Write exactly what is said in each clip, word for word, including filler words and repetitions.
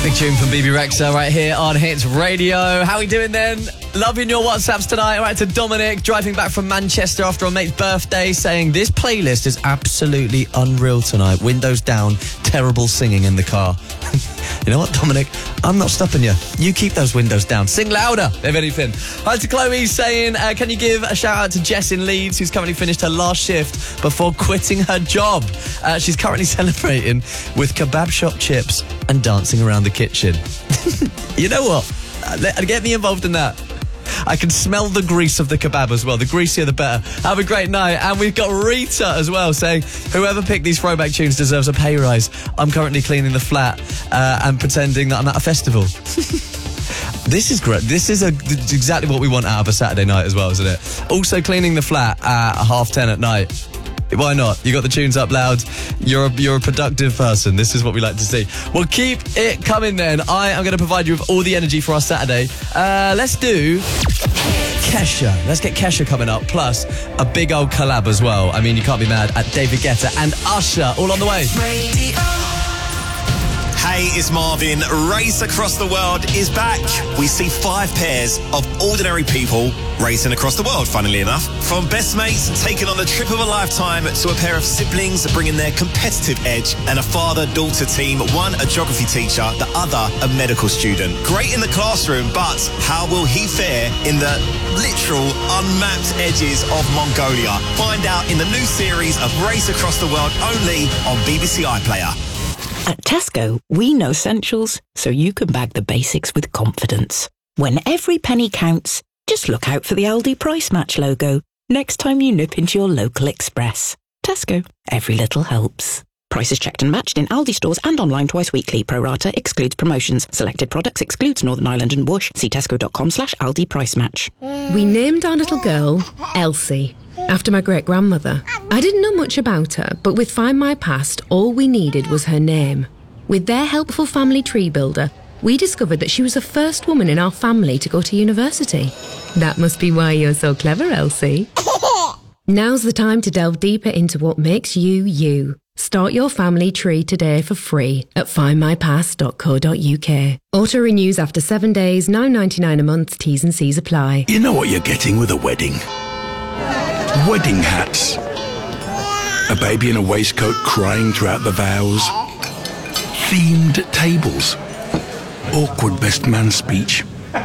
Big tune from B B Rexha right here on Hits Radio. How are we doing then? Loving your WhatsApps tonight. All right, to Dominic, driving back from Manchester after a mate's birthday, saying this playlist is absolutely unreal tonight. Windows down, terrible singing in the car. You know what, Dominic? I'm not stopping you. You keep those windows down. Sing louder, if anything. Hi to Chloe saying, uh, can you give a shout out to Jess in Leeds, who's currently finished her last shift before quitting her job. Uh, she's currently celebrating with kebab shop chips and dancing around the kitchen. You know what? Uh, get me involved in that. I can smell the grease of the kebab as well. The greasier, the better. Have a great night. And we've got Rita as well saying, whoever picked these throwback tunes deserves a pay rise. I'm currently cleaning the flat uh, and pretending that I'm at a festival. This is great. This is a, exactly what we want out of a Saturday night as well, isn't it? Also cleaning the flat at half ten at night. Why not? You got the tunes up loud. You're a, you're a productive person. This is what we like to see. Well, keep it coming then. I am going to provide you with all the energy for our Saturday. Uh, let's do Kesha. Let's get Kesha coming up. Plus, a big old collab as well. I mean, you can't be mad at David Guetta and Usher. All on the way. Hey, it's Marvin. Race Across the World is back. We see five pairs of ordinary people racing across the world, funnily enough. From best mates taking on the trip of a lifetime to a pair of siblings bringing their competitive edge, and a father-daughter team, one a geography teacher, the other a medical student. Great in the classroom, but how will he fare in the literal unmapped edges of Mongolia? Find out in the new series of Race Across the World, only on B B C iPlayer. At Tesco, we know essentials, so you can bag the basics with confidence. When every penny counts, just look out for the Aldi Price Match logo next time you nip into your local Express. Tesco, every little helps. Prices checked and matched in Aldi stores and online twice weekly. Pro rata excludes promotions. Selected products excludes Northern Ireland and Bush. See tesco.com slash Aldi Price Match. We named our little girl Elsie, after my great-grandmother. I didn't know much about her, but with Find My Past, all we needed was her name. With their helpful family tree builder, we discovered that she was the first woman in our family to go to university. That must be why you're so clever, Elsie. Now's the time to delve deeper into what makes you, you. Start your family tree today for free at find my past dot co dot uk. Auto renews after seven days, nine ninety-nine a month, T's and C's apply. You know what you're getting with a wedding? Wedding hats. A baby in a waistcoat crying throughout the vows. Themed tables. Awkward best man speech.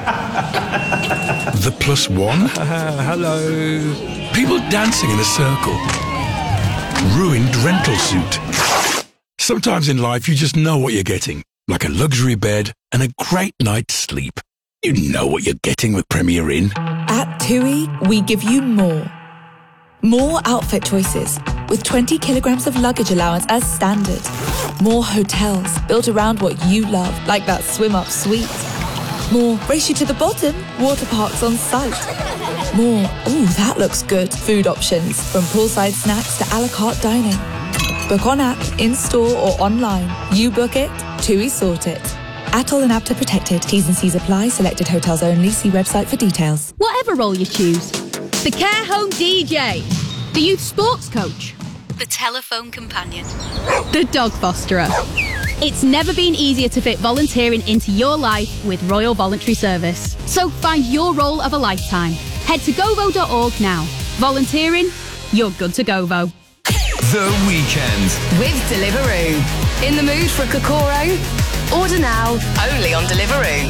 The plus one. Uh, hello. People dancing in a circle. Ruined rental suit. Sometimes in life you just know what you're getting. Like a luxury bed and a great night's sleep. You know what you're getting with Premier Inn. At TUI, we give you more. More outfit choices, with twenty kilograms of luggage allowance as standard. More hotels built around what you love, like that swim-up suite. More race you to the bottom, water parks on site. More, ooh, that looks good, food options, from poolside snacks to a la carte dining. Book on app, in-store or online. You book it, TUI sort it. Atoll and APTA protected. T's and C's apply. Selected hotels only. See website for details. Whatever role you choose. The care home D J. The youth sports coach. The telephone companion. The dog fosterer. It's never been easier to fit volunteering into your life with Royal Voluntary Service. So find your role of a lifetime. Head to govo dot org now. Volunteering, you're good to Govo. The Weekend with Deliveroo. In the mood for a Kokoro? Order now, only on Deliveroo.